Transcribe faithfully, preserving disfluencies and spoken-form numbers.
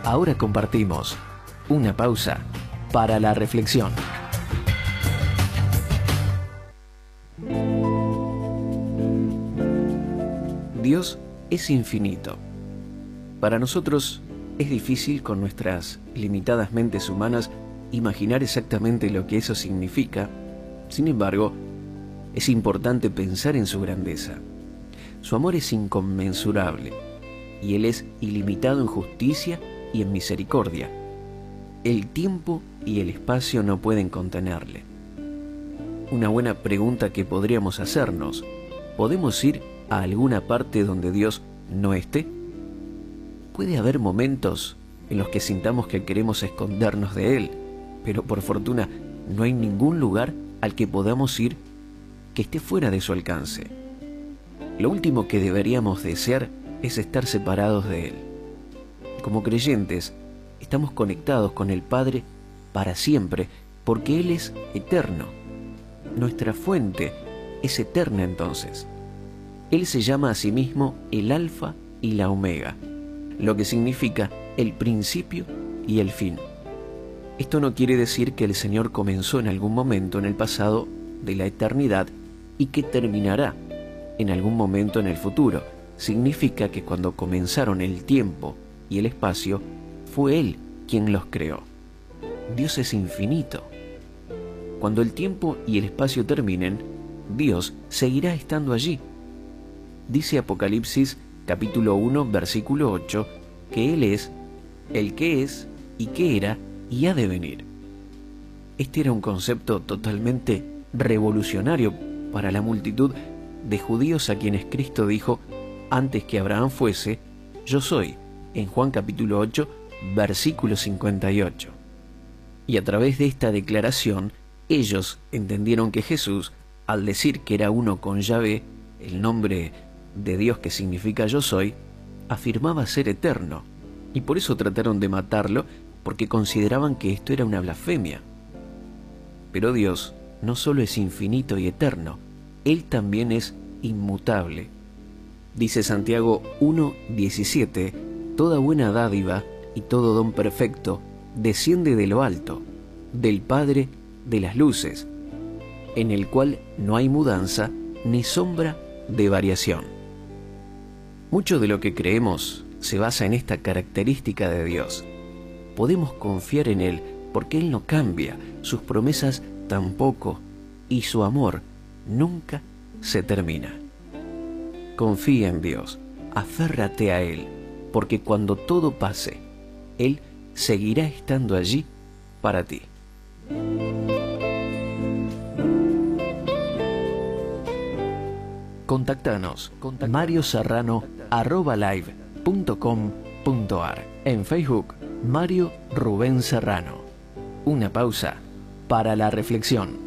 Ahora compartimos una pausa para la reflexión. Dios es infinito. Para nosotros es difícil, con nuestras limitadas mentes humanas, imaginar exactamente lo que eso significa. Sin embargo, es importante pensar en su grandeza. Su amor es inconmensurable y Él es ilimitado en justicia y en misericordia. El tiempo y el espacio no pueden contenerle. Una buena pregunta que podríamos hacernos: ¿podemos ir a alguna parte donde Dios no esté? Puede haber momentos en los que sintamos que queremos escondernos de Él, pero por fortuna no hay ningún lugar al que podamos ir que esté fuera de su alcance. Lo último que deberíamos desear es estar separados de Él. Como creyentes, estamos conectados con el Padre para siempre, porque Él es eterno. Nuestra fuente es eterna entonces. Él se llama a sí mismo el Alfa y la Omega, lo que significa el principio y el fin. Esto no quiere decir que el Señor comenzó en algún momento en el pasado de la eternidad y que terminará en algún momento en el futuro. Significa que cuando comenzaron el tiempo y el espacio, fue Él quien los creó. Dios es infinito. Cuando el tiempo y el espacio terminen, Dios seguirá estando allí. Dice Apocalipsis capítulo uno, versículo ocho, que Él es el que es y que era y ha de venir. Este era un concepto totalmente revolucionario para la multitud de judíos a quienes Cristo dijo: antes que Abraham fuese, yo soy, en Juan capítulo ocho, versículo cincuenta y ocho. Y a través de esta declaración, ellos entendieron que Jesús, al decir que era uno con Yahvé, el nombre de Dios que significa yo soy, afirmaba ser eterno, y por eso trataron de matarlo, porque consideraban que esto era una blasfemia. Pero Dios no solo es infinito y eterno, Él también es inmutable. Dice Santiago uno diecisiete, toda buena dádiva y todo don perfecto desciende de lo alto, del Padre de las luces, en el cual no hay mudanza ni sombra de variación. Mucho de lo que creemos se basa en esta característica de Dios. Podemos confiar en Él porque Él no cambia, sus promesas tampoco, y su amor nunca se termina. Confía en Dios, aférrate a Él, porque cuando todo pase, Él seguirá estando allí para ti. Contactanos, mario serrano arroba live punto com punto ar. En Facebook, Mario Rubén Serrano. Una pausa para la reflexión.